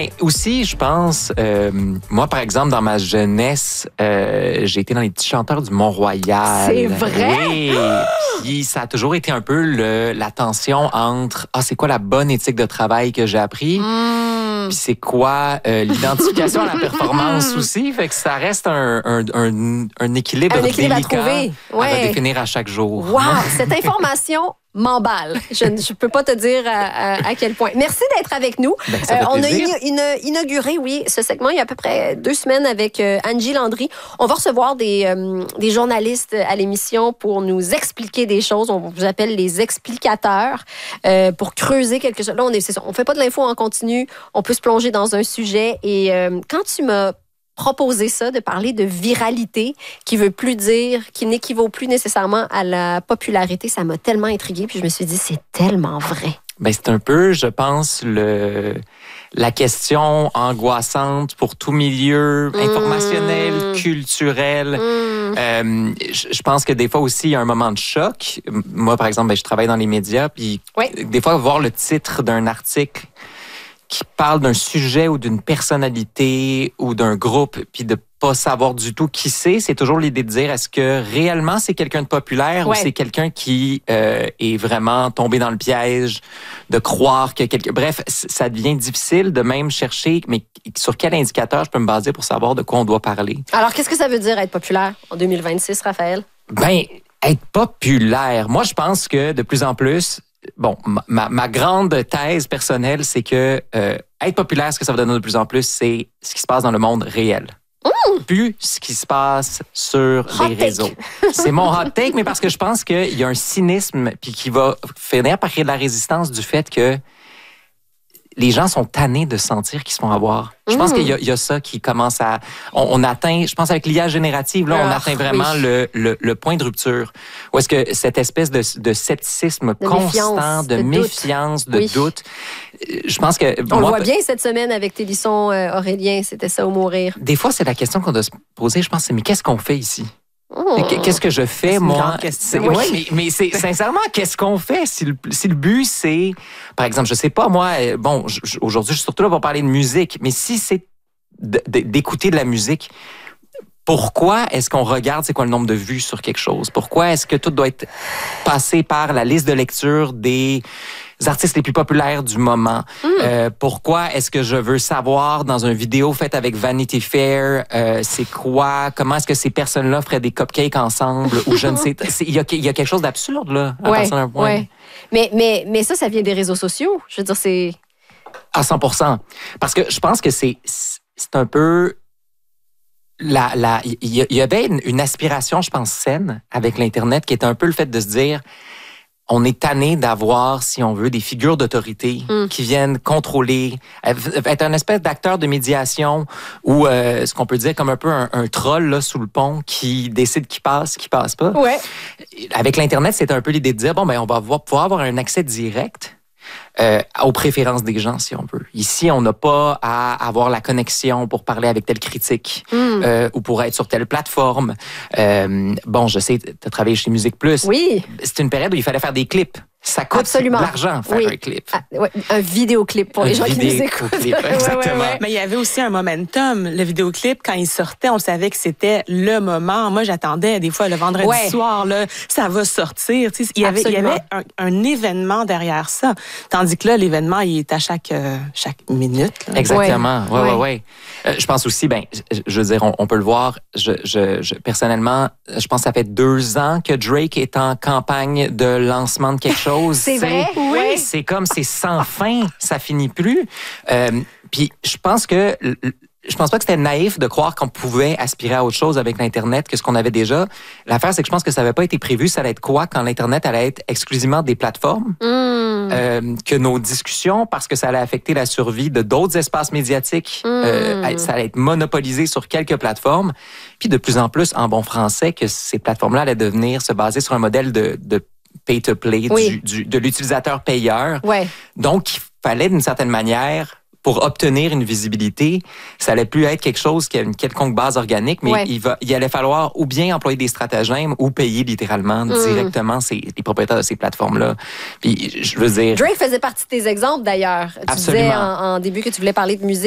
Ben aussi, je pense, moi par exemple dans ma jeunesse, j'ai été dans les petits chanteurs du Mont-Royal. C'est vrai? Oui. Puis ça a toujours été un peu la tension entre c'est quoi la bonne éthique de travail que j'ai appris, puis c'est quoi l'identification à la performance aussi. Fait que ça reste un équilibre délicat à trouver. À redéfinir à chaque jour. Wow, cette information m'emballe. Je ne peux pas te dire à quel point. Merci d'être avec nous. Ben, ça fait on a plaisir. inauguré, ce segment il y a à peu près 2 semaines avec Angie Landry. On va recevoir des journalistes à l'émission pour nous expliquer des choses. On vous appelle les explicateurs pour creuser quelque chose. Là, c'est ça. On fait pas de l'info en continu. On peut se plonger dans un sujet. Et quand tu m'as proposer ça, de parler de viralité, qui n'équivaut plus nécessairement à la popularité. Ça m'a tellement intriguée, puis je me suis dit, c'est tellement vrai. Ben, c'est un peu, je pense, la question angoissante pour tout milieu informationnel, culturel. Je pense que des fois aussi, il y a un moment de choc. Moi, par exemple, je travaille dans les médias, puis des fois, voir le titre d'un article qui parle d'un sujet ou d'une personnalité ou d'un groupe, puis de pas savoir du tout qui c'est toujours l'idée de dire, est-ce que réellement c'est quelqu'un de populaire ou c'est quelqu'un qui est vraiment tombé dans le piège de croire que Bref, ça devient difficile de même chercher, mais sur quel indicateur je peux me baser pour savoir de quoi on doit parler. Alors, qu'est-ce que ça veut dire être populaire en 2026, Raphaël? Ben, être populaire, moi je pense que de plus en plus, ma grande thèse personnelle, c'est que être populaire, ce que ça va donner de plus en plus, c'est ce qui se passe dans le monde réel. Plus ce qui se passe sur les réseaux. C'est mon hot take, mais parce que je pense qu'il y a un cynisme puis qui va finir par créer de la résistance du fait que les gens sont tannés de sentir qu'ils se font avoir. Je pense qu'il y a ça qui commence à... On atteint, je pense avec l'IA générative, là, on atteint vraiment le point de rupture. Où est-ce que cette espèce de scepticisme constant, de méfiance, de doute, je pense que... On le voit bien cette semaine avec Télisson Aurélien, c'était ça ou mourir. Des fois, c'est la question qu'on doit se poser, je pense, mais qu'est-ce qu'on fait ici? Qu'est-ce que je fais, moi? Mais c'est sincèrement, qu'est-ce qu'on fait si le but, c'est... Par exemple, je sais pas, moi, aujourd'hui, je suis surtout là pour parler de musique, mais si c'est d'écouter de la musique, pourquoi est-ce qu'on regarde c'est quoi le nombre de vues sur quelque chose? Pourquoi est-ce que tout doit être passé par la liste de lecture des artistes les plus populaires du moment? Pourquoi est-ce que je veux savoir dans une vidéo faite avec Vanity Fair, c'est quoi? Comment est-ce que ces personnes-là feraient des cupcakes ensemble? Ou je ne sais. Il y a quelque chose d'absurde, là, à partir d'un point. Mais ça vient des réseaux sociaux. Je veux dire, c'est... À 100%. Parce que je pense que c'est un peu... Il y avait une aspiration, je pense, saine avec l'Internet, qui était un peu le fait de se dire, on est tanné d'avoir, si on veut, des figures d'autorité qui viennent contrôler, être un espèce d'acteur de médiation ou ce qu'on peut dire comme un peu un troll là, sous le pont qui décide qui passe pas. Ouais. Avec l'Internet, c'était un peu l'idée de dire, on va pouvoir avoir un accès direct aux préférences des gens, si on veut. Ici, on n'a pas à avoir la connexion pour parler avec telle critique ou pour être sur telle plateforme. Je sais, tu as travaillé chez Musique Plus. Oui. C'est une période où il fallait faire des clips. Ça coûte de l'argent faire un clip. Un vidéoclip pour les gens qui nous écoutent. Exactement. Mais il y avait aussi un momentum. Le vidéoclip, quand il sortait, on savait que c'était le moment. Moi, j'attendais des fois le vendredi soir, là, ça va sortir. Tu sais, il y avait un événement derrière ça. Tandis que là, l'événement, il est à chaque minute. Là. Exactement. Oui. Je pense aussi, je veux dire, on peut le voir. Personnellement, je pense que ça fait 2 ans que Drake est en campagne de lancement de quelque chose. C'est vrai? Oui. C'est comme, c'est sans fin. Ça finit plus. Puis, je pense pas que c'était naïf de croire qu'on pouvait aspirer à autre chose avec l'Internet que ce qu'on avait déjà. L'affaire, c'est que je pense que ça n'avait pas été prévu. Ça allait être quoi quand l'Internet allait être exclusivement des plateformes? Que nos discussions, parce que ça allait affecter la survie de d'autres espaces médiatiques. Ça allait être monopolisé sur quelques plateformes. Puis de plus en plus, en bon français, que ces plateformes-là allaient se baser sur un modèle de pay-to-play, de l'utilisateur payeur. Ouais. Donc, il fallait d'une certaine manière, pour obtenir une visibilité, ça allait plus être quelque chose qui a une quelconque base organique, mais il allait falloir ou bien employer des stratagèmes ou payer littéralement directement les propriétaires de ces plateformes-là. Puis, je veux dire... Drake faisait partie de tes exemples, d'ailleurs. Tu disais en début que tu voulais parler de musique.